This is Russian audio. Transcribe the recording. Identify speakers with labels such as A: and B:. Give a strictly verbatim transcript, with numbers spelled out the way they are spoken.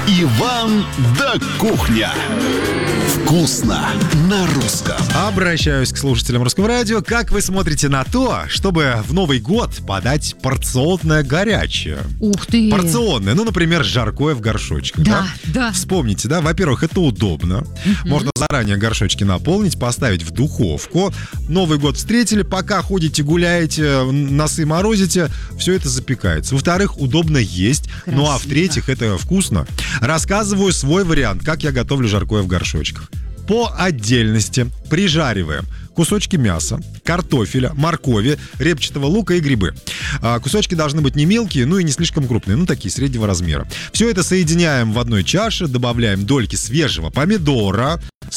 A: Иван да Кухня. Вкусно на русском.
B: Обращаюсь к слушателям Русского радио. Как вы смотрите на то, чтобы в Новый год подать порционное горячее?
C: Ух ты!
B: Порционное, ну, например, жаркое в горшочках.
C: Да, да.
B: Вспомните, да, во-первых, это удобно. Угу. Можно заранее горшочки наполнить, поставить в духовку. Новый год встретили, пока ходите, гуляете, носы морозите, все это запекается. Во-вторых, удобно есть. Красиво. Ну, а в-третьих, это вкусно. Рассказываю свой вариант, как я готовлю жаркое в горшочках. По отдельности прижариваем кусочки мяса, картофеля, моркови, репчатого лука и грибы. А, кусочки должны быть не мелкие, ну и не слишком крупные, ну такие среднего размера. Все это соединяем в одной чаше, добавляем дольки свежего помидора,